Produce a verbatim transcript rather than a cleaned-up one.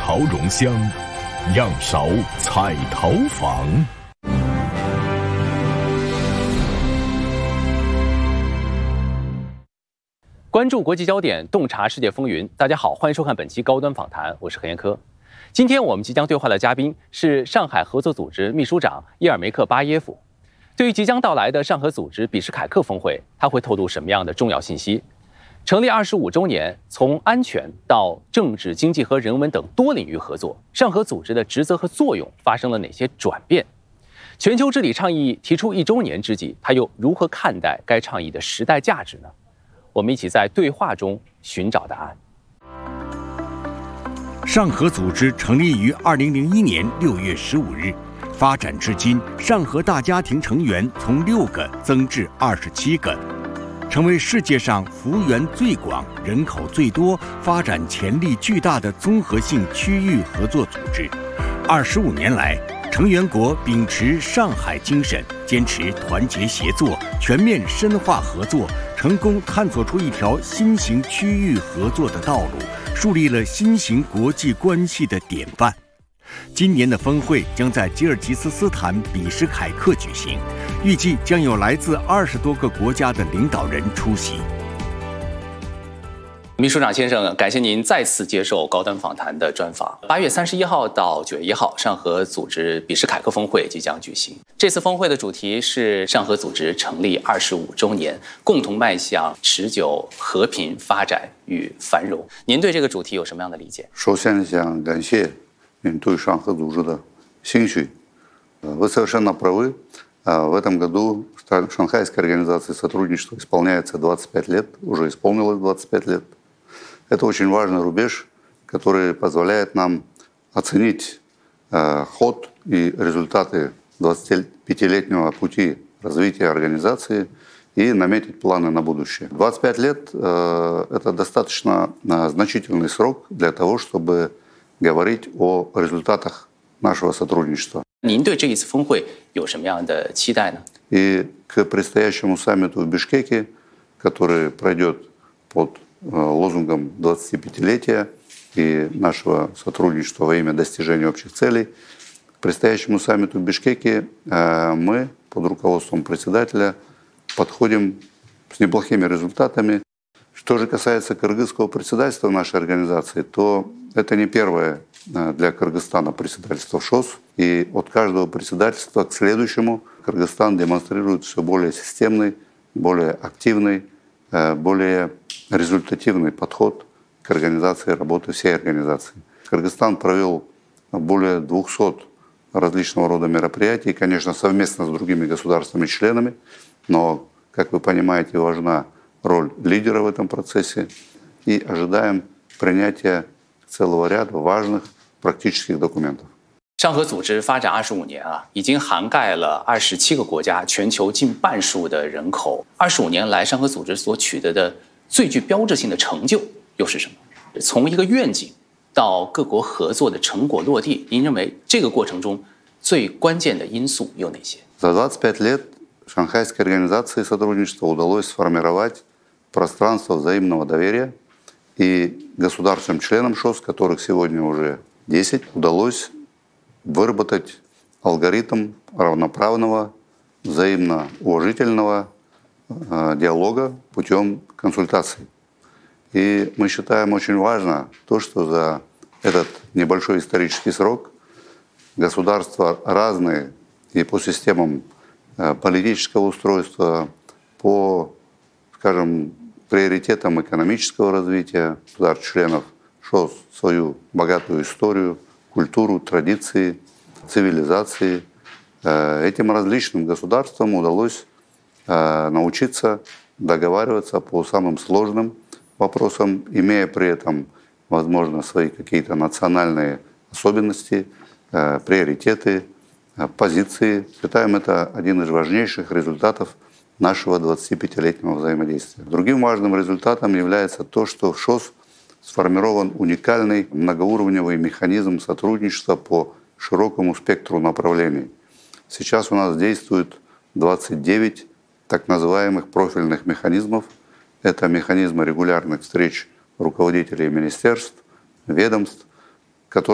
陶容香，样勺彩陶坊。 关注国际焦点，洞察世界风云。大家好，欢迎收看本期高端访谈，我是何彦科。今天我们即将对话的嘉宾是上海合作组织秘书长叶尔梅克巴耶夫。对于即将到来的上合组织比什凯克峰会，他会透露什么样的重要信息？成立二十五周年，从安全到政治、经济和人文等多领域合作，上合组织的职责和作用发生了哪些转变？全球治理倡议提出一周年之际，他又如何看待该倡议的时代价值呢？我们一起在对话中寻找答案。 上合组织成立于二零零一年六月十五日，发展至今，上合大家庭成员从六个增至二十七个，成为世界上幅员最广、人口最多、发展潜力巨大的综合性区域合作组织。二十五年来，成员国秉持上海精神，坚持团结协作，全面深化合作，成功探索出一条新型区域合作的道路，树立了新型国际关系的典范。今年的峰会将在吉尔吉斯斯坦比什凯克举行，预计将有来自二十多个国家的领导人出席。 秘书长先生，感谢您再次接受高端访谈的专访。八月三十一号到九月一号，上合组织比什凯克峰会即将举行。这次峰会的主题是上合组织成立二十五周年，共同迈向持久和平发展与繁荣。您对这个主题有什么样的理解？ 首先想感谢您对上合组织的兴趣。Вы совершенно правы. В этом году Шанхайской организации сотрудничества исполняется двадцать пять лет, уже исполнилось двадцать пять лет. Это очень важный рубеж, который позволяет нам оценить э, ход и результаты двадцатипятилетнего пути развития организации и наметить планы на будущее. двадцать пять лет э, – это достаточно э, значительный срок для того, чтобы говорить о результатах нашего сотрудничества. 您对这一次峰会有什么样的期待呢？ И к предстоящему саммиту в Бишкеке, который пройдет под лозунгом двадцатипятилетия и нашего сотрудничества во имя достижения общих целей. К предстоящему саммиту в Бишкеке мы под руководством председателя подходим с неплохими результатами. Что же касается кыргызского председательства нашей организации, то это не первое для Кыргызстана председательство ШОС. И от каждого председательства к следующему Кыргызстан демонстрирует все более системный, более активный, более результативный подход к организации работы всей организации. Кыргызстан провел более двухсот различного рода мероприятий, конечно, совместно с другими государствами-членами, но, как вы понимаете, важна роль лидера в этом процессе, и ожидаем принятия целого ряда важных практических документов. 上合组织发展二十五年啊，已经涵盖了二十七个国家，全球近半数的人口。二十五年来，上合组织所取得的最具标志性的成就又是什么？从一个愿景到各国合作的成果落地，您认为这个过程中最关键的因素有哪些？ За двадцать пять лет Шанхайской организации сотрудничества удалось сформировать пространство взаимного доверия, и государствам-членам ШОС, которых сегодня уже десять, удалось выработать алгоритм равноправного, взаимно уважительного э, диалога путем консультаций. И мы считаем очень важно то, что за этот небольшой исторический срок государства разные и по системам э, политического устройства, по, скажем, приоритетам экономического развития государств-членов ШОС свою богатую историю, культуру, традиции, цивилизации. Этим различным государствам удалось научиться договариваться по самым сложным вопросам, имея при этом, возможно, свои какие-то национальные особенности, приоритеты, позиции. Считаем это один из важнейших результатов нашего двадцатипятилетнего взаимодействия. Другим важным результатом является то, что в ШОС сформирован уникальный многоуровневый механизм сотрудничества по широкому спектру направлений. Сейчас у нас действует двадцать девять так называемых профильных механизмов. Это механизмы регулярных встреч руководителей министерств, ведомств,